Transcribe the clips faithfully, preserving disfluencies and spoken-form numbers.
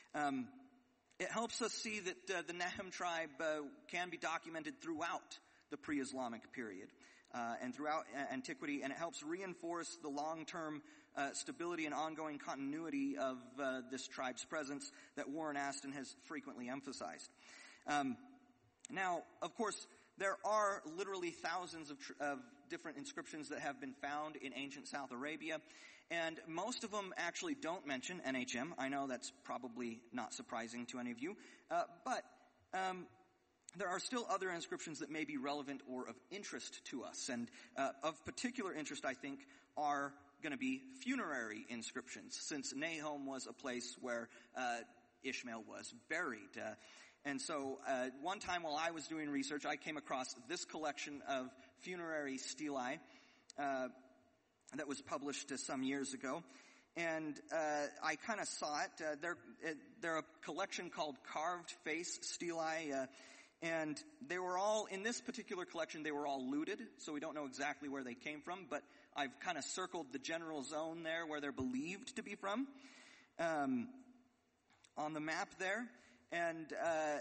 Um, it helps us see that uh, the Nehem tribe uh, can be documented throughout the pre-Islamic period uh, and throughout antiquity, and it helps reinforce the long-term uh, stability and ongoing continuity of uh, this tribe's presence that Warren Aston has frequently emphasized. Um, now, of course, there are literally thousands of, tr- of different inscriptions that have been found in ancient South Arabia, and most of them actually don't mention N H M. I know that's probably not surprising to any of you, uh, but um, there are still other inscriptions that may be relevant or of interest to us, and uh, of particular interest, I think, are going to be funerary inscriptions, since Nahom was a place where uh, Ishmael was buried. Uh, and so uh, one time while I was doing research, I came across this collection of funerary stelae uh, that was published uh, some years ago. And uh, I kind of saw it. Uh, they're, uh, they're a collection called Carved Face Stelae, uh, and they were all, in this particular collection, they were all looted, so we don't know exactly where they came from, but I've kind of circled the general zone there where they're believed to be from um, on the map there. And uh,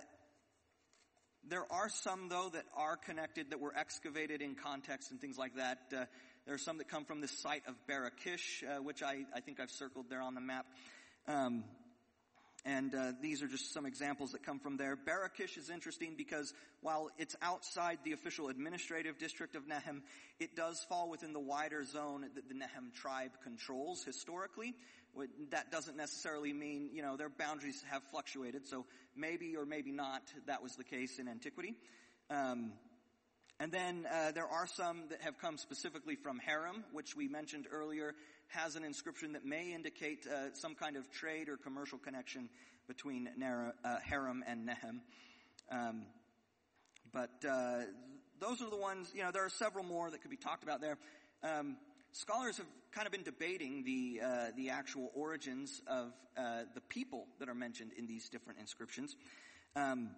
there are some, though, that are connected, that were excavated in context and things like that. Uh, there are some that come from the site of Barakish, uh, which I, I think I've circled there on the map. Um, and uh, these are just some examples that come from there. Barakish is interesting because while it's outside the official administrative district of Nehem, it does fall within the wider zone that the Nehem tribe controls historically. That doesn't necessarily mean, you know, their boundaries have fluctuated, so maybe or maybe not that was the case in antiquity. Um, and then uh, there are some that have come specifically from Haram, which we mentioned earlier, has an inscription that may indicate uh, some kind of trade or commercial connection between Nara, uh, Haram and Nehem. Um, but uh, those are the ones, you know, there are several more that could be talked about there. Um, Scholars have kind of been debating the uh, the actual origins of uh, the people that are mentioned in these different inscriptions. Um,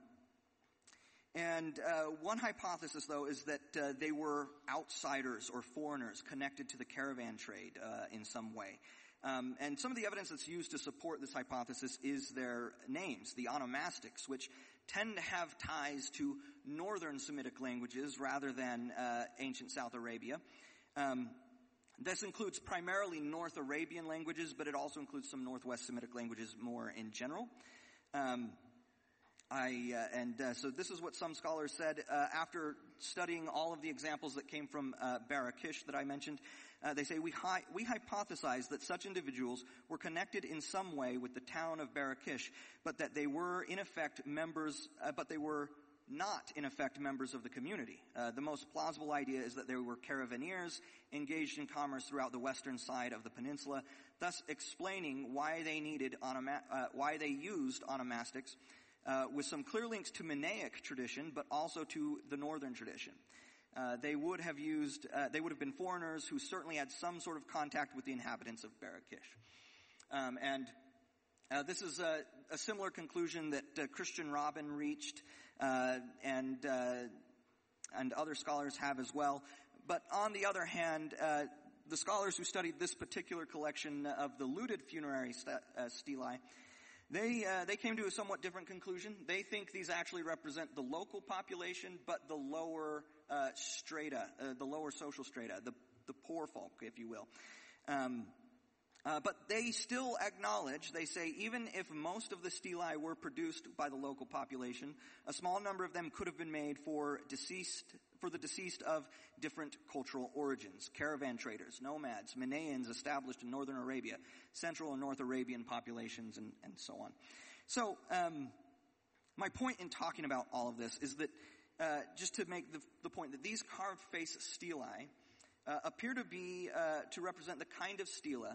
and uh, one hypothesis, though, is that uh, they were outsiders or foreigners connected to the caravan trade uh, in some way. Um, and some of the evidence that's used to support this hypothesis is their names, the onomastics, which tend to have ties to northern Semitic languages rather than uh, ancient South Arabia. Um, This includes primarily North Arabian languages, but it also includes some Northwest Semitic languages more in general. Um, I uh, and uh, so this is what some scholars said uh, after studying all of the examples that came from uh, Barakish that I mentioned. Uh, they say we hi- we hypothesize that such individuals were connected in some way with the town of Barakish, but that they were in effect members, uh, but they were not, in effect, members of the community. Uh, the most plausible idea is that they were caravaneers engaged in commerce throughout the western side of the peninsula, thus explaining why they needed onoma- uh, why they used onomastics, uh, with some clear links to Mannaic tradition, but also to the northern tradition. Uh, they would have used, uh, they would have been foreigners who certainly had some sort of contact with the inhabitants of Barakish. Um, and uh, this is a, a similar conclusion that uh, Christian Robin reached, uh, and uh, and other scholars have as well. But on the other hand, uh, the scholars who studied this particular collection of the looted funerary st- uh, stelae, they uh, they came to a somewhat different conclusion. They think these actually represent the local population, but the lower uh, strata, uh, the lower social strata, the the poor folk, if you will. Um, Uh, but they still acknowledge, they say, even if most of the stelae were produced by the local population, a small number of them could have been made for deceased, for the deceased of different cultural origins. Caravan traders, nomads, Mannaians established in northern Arabia, central and North Arabian populations, and, and so on. So, um, my point in talking about all of this is that, uh, just to make the, the point that these carved face stelae uh, appear to be, uh, to represent the kind of stela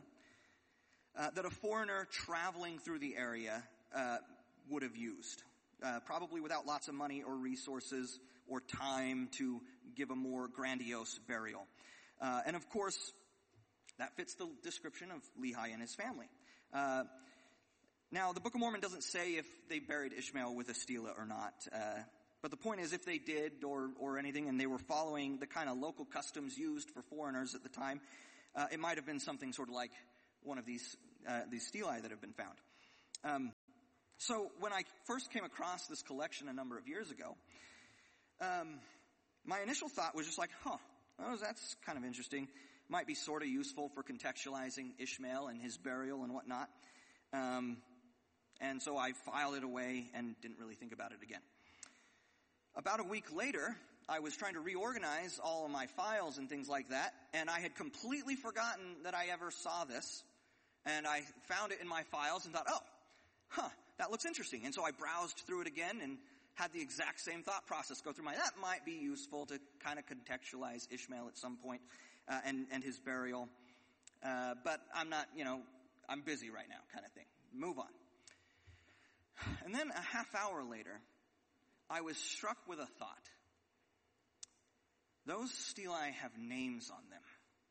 Uh, that a foreigner traveling through the area uh, would have used, uh, probably without lots of money or resources or time to give a more grandiose burial. Uh, and of course, that fits the description of Lehi and his family. Uh, now, the Book of Mormon doesn't say if they buried Ishmael with a stela or not. Uh, but the point is, if they did or, or anything, and they were following the kind of local customs used for foreigners at the time, uh, it might have been something sort of like one of these uh, these stelae that have been found. Um, So when I first came across this collection a number of years ago, um, my initial thought was just like, huh, well, that's kind of interesting. Might be sort of useful for contextualizing Ishmael and his burial and whatnot. Um, and so I filed it away and didn't really think about it again. About a week later, I was trying to reorganize all of my files and things like that, and I had completely forgotten that I ever saw this. And I found it in my files and thought, oh, huh, that looks interesting. And so I browsed through it again and had the exact same thought process go through my, that might be useful to kind of contextualize Ishmael at some point, uh, and, and his burial. Uh, but I'm not, you know, I'm busy right now kind of thing. Move on. And then a half hour later, I was struck with a thought. Those stelae have names on them.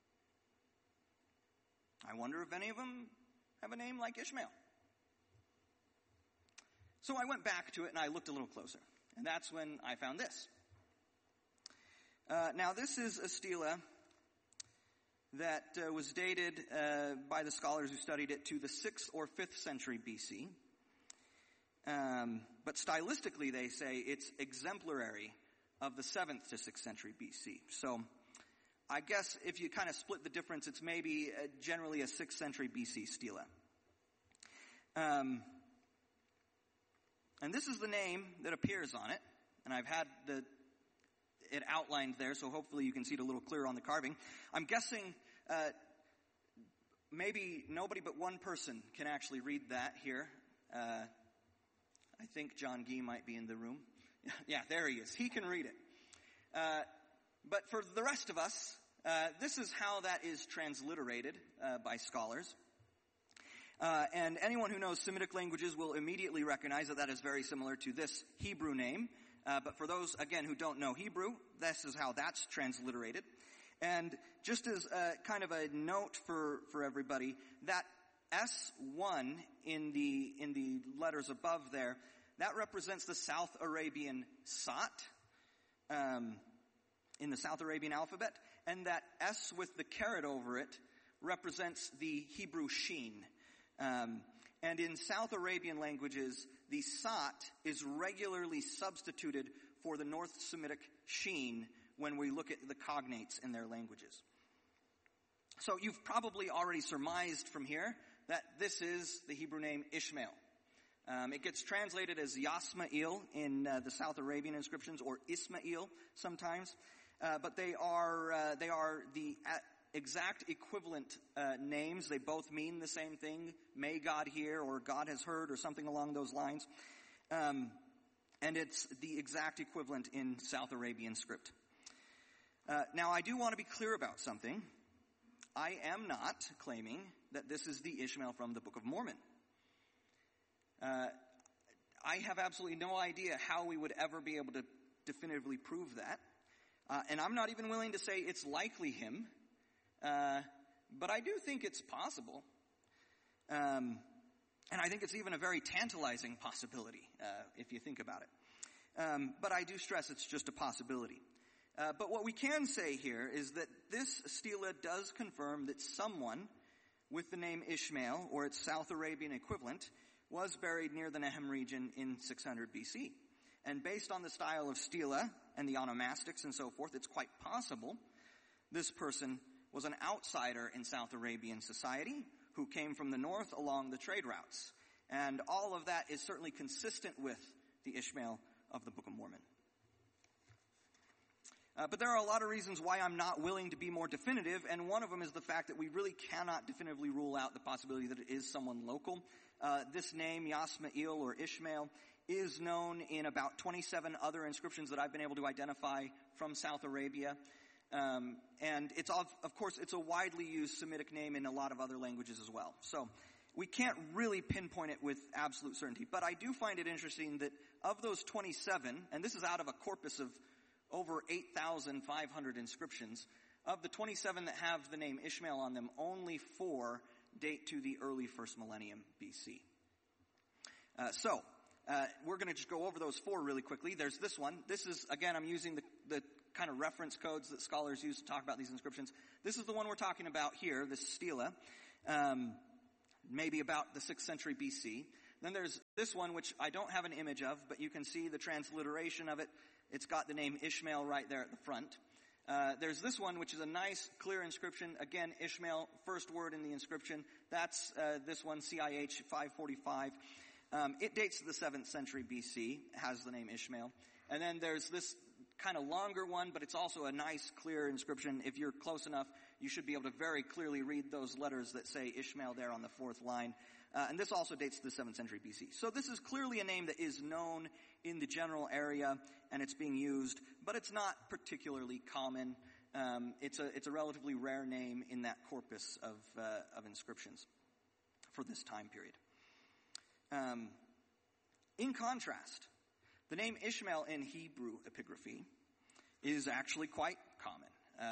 I wonder if any of them have a name like Ishmael. So I went back to it and I looked a little closer. And that's when I found this. Uh, now this is a stela that uh, was dated uh, by the scholars who studied it to the sixth or fifth century B C. Um, but stylistically they say it's exemplary of the seventh to sixth century B C. So I guess if you kind of split the difference, it's maybe uh, generally a sixth century B C stela. Um, and this is the name that appears on it. And I've had the it outlined there, so hopefully you can see it a little clearer on the carving. I'm guessing uh, maybe nobody but one person can actually read that here. Uh, I think John Gee might be in the room. Yeah, there he is. He can read it. Uh, but for the rest of us, uh, this is how that is transliterated uh, by scholars. Uh, and anyone who knows Semitic languages will immediately recognize that that is very similar to this Hebrew name. Uh, but for those, again, who don't know Hebrew, this is how that's transliterated. And just as uh, kind of a note for, for everybody, that S one in the in the letters above there, that represents the South Arabian Sat um, in the South Arabian alphabet. And that S with the caret over it represents the Hebrew Shin. Um, and in South Arabian languages, the Sat is regularly substituted for the North Semitic Shin when we look at the cognates in their languages. So you've probably already surmised from here that this is the Hebrew name Ishmael. Um, it gets translated as Yasma'il in uh, the South Arabian inscriptions, or Ismail sometimes, uh, but they are uh, they are the uh, exact equivalent uh, names. They both mean the same thing: may God hear, or God has heard, or something along those lines. Um, and it's the exact equivalent in South Arabian script. Uh, now, I do want to be clear about something. I am not claiming that this is the Ishmael from the Book of Mormon. Uh, I have absolutely no idea how we would ever be able to definitively prove that. Uh, and I'm not even willing to say it's likely him. Uh, but I do think it's possible. Um, and I think it's even a very tantalizing possibility, uh, if you think about it. Um, but I do stress it's just a possibility. Uh, but what we can say here is that this stela does confirm that someone with the name Ishmael, or its South Arabian equivalent, was buried near the Nehem region in six hundred B C. And based on the style of stela and the onomastics and so forth, it's quite possible this person was an outsider in South Arabian society who came from the north along the trade routes. And all of that is certainly consistent with the Ishmael of the Book of Mormon. Uh, but there are a lot of reasons why I'm not willing to be more definitive, and one of them is the fact that we really cannot definitively rule out the possibility that it is someone local. Uh, this name, Yasma'il or Ishmael, is known in about twenty-seven other inscriptions that I've been able to identify from South Arabia. Um, and it's, of, of course, it's a widely used Semitic name in a lot of other languages as well. So we can't really pinpoint it with absolute certainty. But I do find it interesting that of those twenty-seven, and this is out of a corpus of over eight thousand five hundred inscriptions, of the twenty-seven that have the name Ishmael on them, only four date to the early first millennium B C. Uh, so, uh, we're going to just go over those four really quickly. There's this one. This is, again, I'm using the, the kind of reference codes that scholars use to talk about these inscriptions. This is the one we're talking about here, this stela, um, maybe about the sixth century B C. Then there's this one, which I don't have an image of, but you can see the transliteration of it. It's got the name Ishmael right there at the front. Uh, there's this one, which is a nice, clear inscription. Again, Ishmael, first word in the inscription. That's uh, this one, C I H five forty-five. Um, it dates to the seventh century B C, has the name Ishmael. And then there's this kind of longer one, but it's also a nice, clear inscription. If you're close enough, you should be able to very clearly read those letters that say Ishmael there on the fourth line. Uh, and this also dates to the seventh century B C. So this is clearly a name that is known in the general area, and it's being used, but it's not particularly common. Um, it's a it's a relatively rare name in that corpus of uh, of inscriptions for this time period. Um, in contrast, the name Ishmael in Hebrew epigraphy is actually quite common.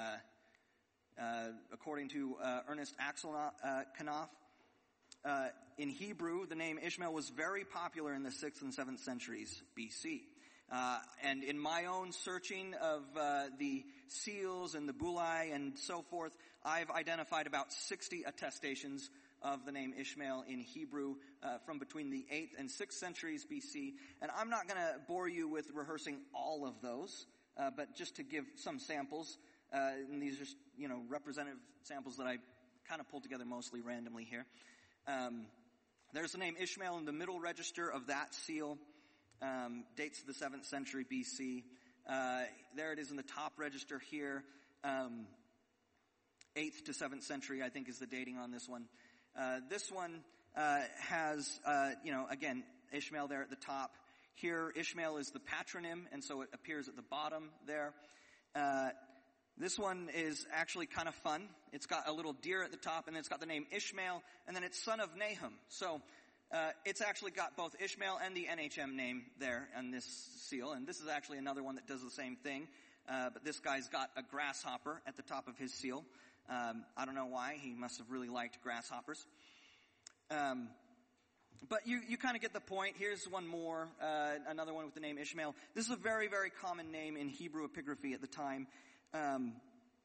Uh, uh, according to uh, Ernest Akselknoff, uh, in Hebrew, the name Ishmael was very popular in the sixth and seventh centuries B C. Uh, and in my own searching of uh, the seals and the bulai and so forth, I've identified about sixty attestations of the name Ishmael in Hebrew uh, from between the eighth and sixth centuries B C. And I'm not going to bore you with rehearsing all of those, uh, but just to give some samples. Uh, and these are, you know, representative samples that I kind of pulled together mostly randomly here. Um, there's the name Ishmael in the middle register of that seal. Um, dates to the seventh century B C. Uh, there it is in the top register here. Um, eighth to seventh century, I think, is the dating on this one. Uh, this one uh, has, uh, you know, again, Ishmael there at the top. Here, Ishmael is the patronym, and so it appears at the bottom there. Uh, this one is actually kind of fun. It's got a little deer at the top, and then it's got the name Ishmael, and then it's son of Nahum. So uh, it's actually got both Ishmael and the N H M name there on this seal, and this is actually another one that does the same thing. Uh, but this guy's got a grasshopper at the top of his seal. Um, I don't know why. He must have really liked grasshoppers. Um, but you, you kind of get the point. Here's one more, uh, another one with the name Ishmael. This is a very, very common name in Hebrew epigraphy at the time, um,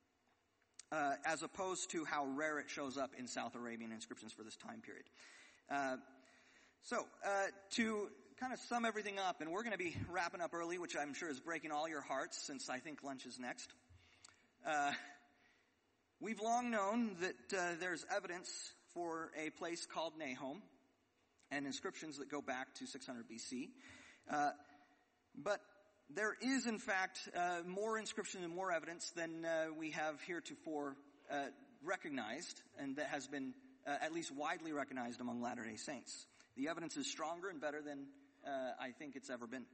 uh, as opposed to how rare it shows up in South Arabian inscriptions for this time period. Uh, so, uh, to kind of sum everything up, and we're going to be wrapping up early, which I'm sure is breaking all your hearts, since I think lunch is next. Uh, We've long known that uh, there's evidence for a place called Nahom and inscriptions that go back to six hundred B C. Uh, but there is, in fact, uh, more inscription and more evidence than uh, we have heretofore uh, recognized, and that has been uh, at least widely recognized among Latter-day Saints. The evidence is stronger and better than uh, I think it's ever been.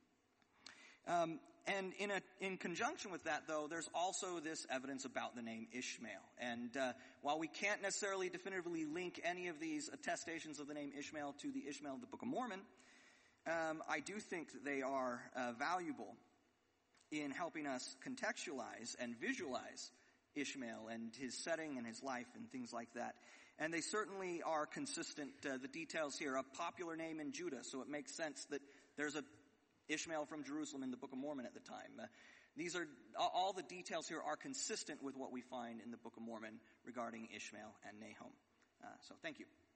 Um, and in a, in conjunction with that, though, there's also this evidence about the name Ishmael. And uh, while we can't necessarily definitively link any of these attestations of the name Ishmael to the Ishmael of the Book of Mormon, um, I do think that they are uh, valuable in helping us contextualize and visualize Ishmael and his setting and his life and things like that. And they certainly are consistent. Uh, the details here, a popular name in Judah, so it makes sense that there's a Ishmael from Jerusalem in the Book of Mormon at the time. Uh, these are, all the details here are consistent with what we find in the Book of Mormon regarding Ishmael and Nahom. Uh, so thank you.